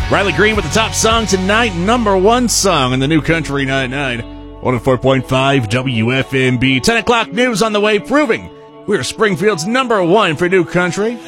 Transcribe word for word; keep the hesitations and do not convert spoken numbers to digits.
Riley Green with the top song tonight, number one song in the New Country ninety-nine. one oh four point five W F M B. ten o'clock news on the way, proving we're Springfield's number one for New Country.